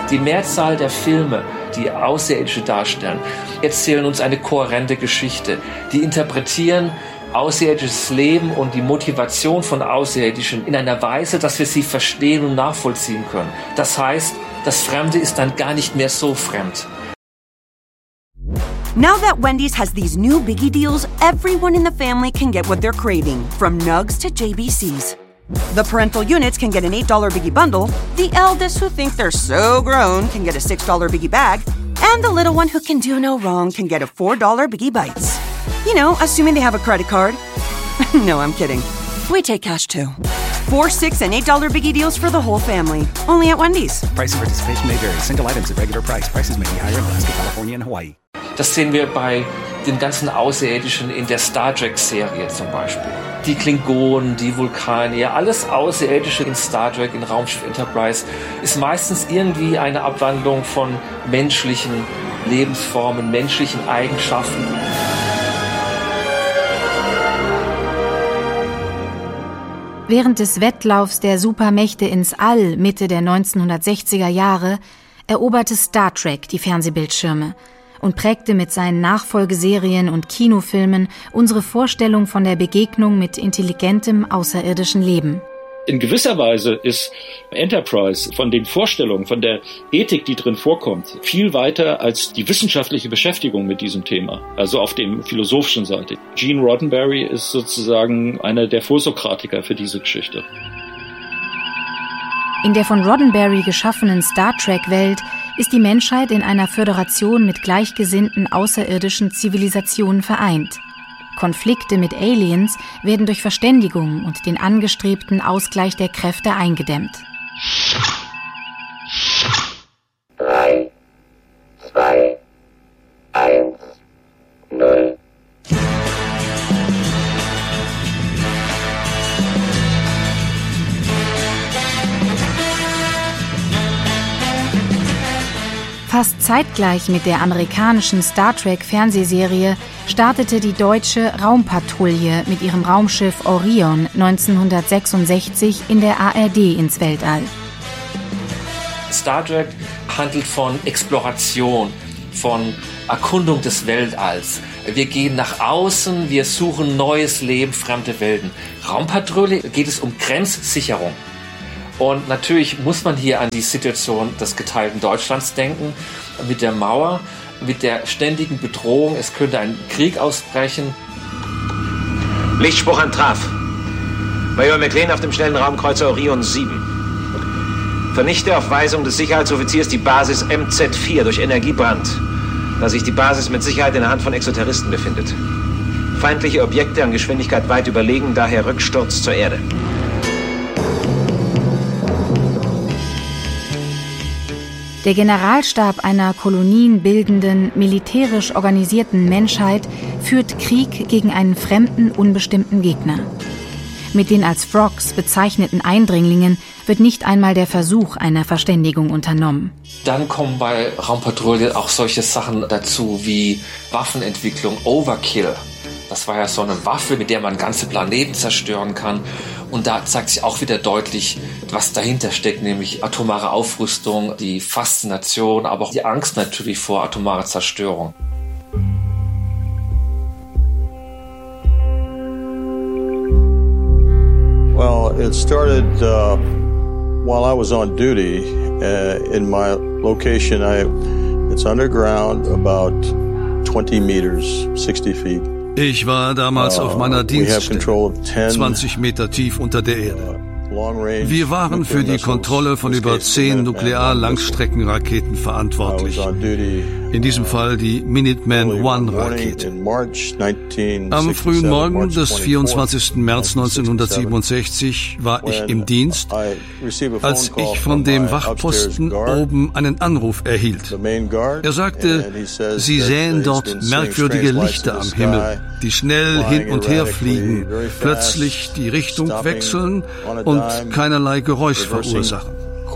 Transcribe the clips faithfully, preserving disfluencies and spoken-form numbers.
Die Mehrzahl der Filme, die Außerirdische darstellen, erzählen uns eine kohärente Geschichte. Die interpretieren außerirdisches Leben und die Motivation von Außerirdischen in einer Weise, dass wir sie verstehen und nachvollziehen können. Das heißt, das Fremde ist dann gar nicht mehr so fremd. Now that Wendy's has these new Biggie deals, everyone in the family can get what they're craving, from Nugs to J B Cs. The parental units can get an eight dollar Biggie bundle, the eldest who think they're so grown can get a six dollar Biggie bag, and the little one who can do no wrong can get a four dollar Biggie Bites. You know, assuming they have a credit card. No, I'm kidding. We take cash too. Four, six, and eight dollar Biggie deals for the whole family. Only at Wendy's. Price and participation may vary. Single items at regular price. Prices may be higher in Alaska, California, and Hawaii. Das sehen wir bei den ganzen Außerirdischen in der Star Trek-Serie zum Beispiel. Die Klingonen, die Vulkanier, alles Außerirdische in Star Trek, in Raumschiff Enterprise, ist meistens irgendwie eine Abwandlung von menschlichen Lebensformen, menschlichen Eigenschaften. Während des Wettlaufs der Supermächte ins All Mitte der neunzehnhundertsechziger Jahre eroberte Star Trek die Fernsehbildschirme und prägte mit seinen Nachfolgeserien und Kinofilmen unsere Vorstellung von der Begegnung mit intelligentem außerirdischen Leben. In gewisser Weise ist Enterprise von den Vorstellungen, von der Ethik, die drin vorkommt, viel weiter als die wissenschaftliche Beschäftigung mit diesem Thema, also auf dem philosophischen Seite. Gene Roddenberry ist sozusagen einer der Vorsokratiker für diese Geschichte. In der von Roddenberry geschaffenen Star Trek-Welt ist die Menschheit in einer Föderation mit gleichgesinnten außerirdischen Zivilisationen vereint. Konflikte mit Aliens werden durch Verständigung und den angestrebten Ausgleich der Kräfte eingedämmt. Drei, zwei, eins, null. Fast zeitgleich mit der amerikanischen Star Trek-Fernsehserie startete die deutsche Raumpatrouille mit ihrem Raumschiff Orion neunzehnhundertsechsundsechzig in der A R D ins Weltall. Star Trek handelt von Exploration, von Erkundung des Weltalls. Wir gehen nach außen, wir suchen neues Leben, fremde Welten. Raumpatrouille geht es um Grenzsicherung. Und natürlich muss man hier an die Situation des geteilten Deutschlands denken, mit der Mauer, mit der ständigen Bedrohung, es könnte ein Krieg ausbrechen. Lichtspruch an Traf. Major McLean auf dem schnellen Raumkreuzer Orion sieben. Vernichte auf Weisung des Sicherheitsoffiziers die Basis M Z vier durch Energiebrand, da sich die Basis mit Sicherheit in der Hand von Exoterroristen befindet. Feindliche Objekte an Geschwindigkeit weit überlegen, daher Rücksturz zur Erde. Der Generalstab einer kolonienbildenden, militärisch organisierten Menschheit führt Krieg gegen einen fremden, unbestimmten Gegner. Mit den als Frogs bezeichneten Eindringlingen wird nicht einmal der Versuch einer Verständigung unternommen. Dann kommen bei Raumpatrouille auch solche Sachen dazu wie Waffenentwicklung, Overkill. Das war ja so eine Waffe, mit der man ganze Planeten zerstören kann. Und da zeigt sich auch wieder deutlich, was dahinter steckt, nämlich atomare Aufrüstung, die Faszination, aber auch die Angst natürlich vor atomarer Zerstörung. Well, it started uh, while I was on duty uh, in my location. I, it's underground, about twenty meters, sixty feet. Ich war damals auf meiner Dienststelle, zwanzig Meter tief unter der Erde. Wir waren für die Kontrolle von über zehn Nuklear-Langstreckenraketen verantwortlich. In diesem Fall die Minuteman-One-Rakete. Am frühen Morgen des vierundzwanzigsten März neunzehnhundertsiebenundsechzig war ich im Dienst, als ich von dem Wachposten oben einen Anruf erhielt. Er sagte, sie sähen dort merkwürdige Lichter am Himmel, die schnell hin und her fliegen, plötzlich die Richtung wechseln und keinerlei Geräusch verursachen.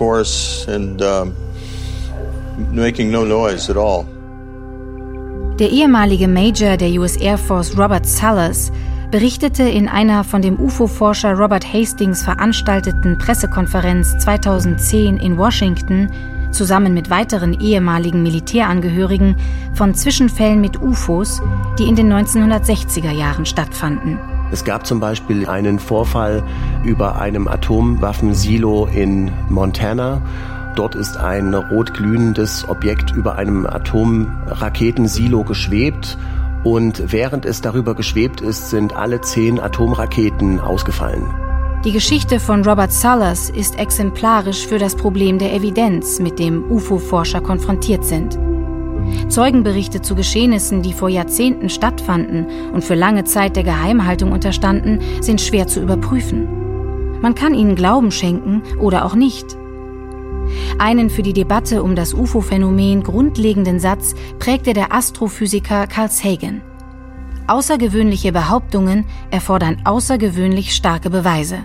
Der ehemalige Major der U S Air Force Robert Salas berichtete in einer von dem U F O-Forscher Robert Hastings veranstalteten Pressekonferenz zweitausendzehn in Washington zusammen mit weiteren ehemaligen Militärangehörigen, von Zwischenfällen mit U F Os, die in den neunzehnhundertsechziger Jahren stattfanden. Es gab zum Beispiel einen Vorfall über einem Atomwaffensilo in Montana. Dort ist ein rot glühendes Objekt über einem Atomraketensilo geschwebt. Und während es darüber geschwebt ist, sind alle zehn Atomraketen ausgefallen. Die Geschichte von Robert Sullers ist exemplarisch für das Problem der Evidenz, mit dem U F O-Forscher konfrontiert sind. Zeugenberichte zu Geschehnissen, die vor Jahrzehnten stattfanden und für lange Zeit der Geheimhaltung unterstanden, sind schwer zu überprüfen. Man kann ihnen Glauben schenken oder auch nicht. Einen für die Debatte um das U F O-Phänomen grundlegenden Satz prägte der Astrophysiker Carl Sagan. Außergewöhnliche Behauptungen erfordern außergewöhnlich starke Beweise.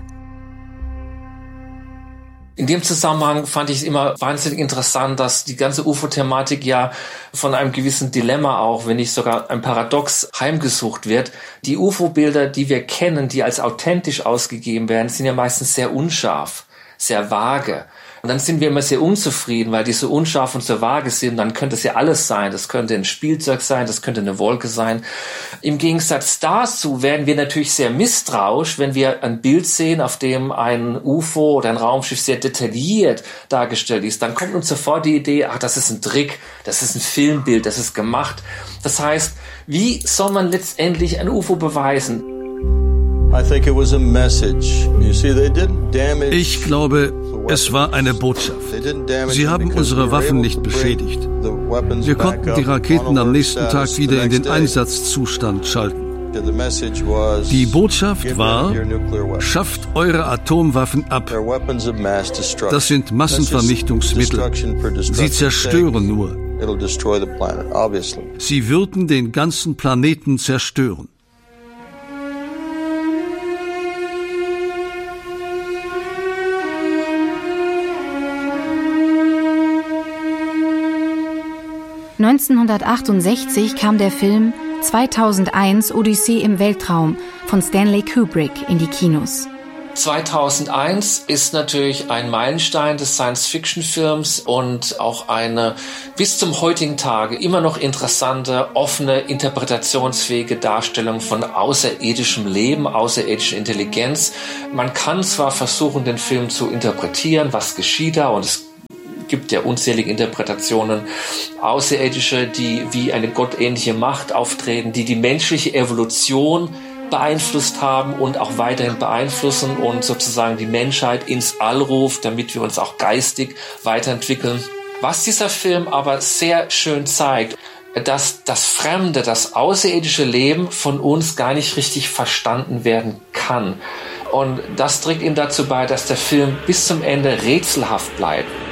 In dem Zusammenhang fand ich es immer wahnsinnig interessant, dass die ganze U F O-Thematik ja von einem gewissen Dilemma auch, wenn nicht sogar ein Paradox, heimgesucht wird. Die U F O-Bilder, die wir kennen, die als authentisch ausgegeben werden, sind ja meistens sehr unscharf, sehr vage. Und dann sind wir immer sehr unzufrieden, weil die so unscharf und so vage sind. Dann könnte es ja alles sein. Das könnte ein Spielzeug sein, das könnte eine Wolke sein. Im Gegensatz dazu werden wir natürlich sehr misstrauisch, wenn wir ein Bild sehen, auf dem ein U F O oder ein Raumschiff sehr detailliert dargestellt ist. Dann kommt uns sofort die Idee, ach, das ist ein Trick, das ist ein Filmbild, das ist gemacht. Das heißt, wie soll man letztendlich ein U F O beweisen? Ich glaube, es war eine Botschaft. Sie haben unsere Waffen nicht beschädigt. Wir konnten die Raketen am nächsten Tag wieder in den Einsatzzustand schalten. Die Botschaft war, schafft eure Atomwaffen ab. Das sind Massenvernichtungsmittel. Sie zerstören nur. Sie würden den ganzen Planeten zerstören. neunzehnhundertachtundsechzig kam der Film zweitausendeins Odyssee im Weltraum von Stanley Kubrick in die Kinos. zweitausendeins ist natürlich ein Meilenstein des Science-Fiction-Films und auch eine bis zum heutigen Tage immer noch interessante, offene, interpretationsfähige Darstellung von außerirdischem Leben, außerirdischer Intelligenz. Man kann zwar versuchen, den Film zu interpretieren, was geschieht da, und es gibt ja unzählige Interpretationen, Außerirdische, die wie eine gottähnliche Macht auftreten, die die menschliche Evolution beeinflusst haben und auch weiterhin beeinflussen und sozusagen die Menschheit ins All ruft, damit wir uns auch geistig weiterentwickeln. Was dieser Film aber sehr schön zeigt, dass das Fremde, das außerirdische Leben von uns gar nicht richtig verstanden werden kann. Und das trägt ihm dazu bei, dass der Film bis zum Ende rätselhaft bleibt.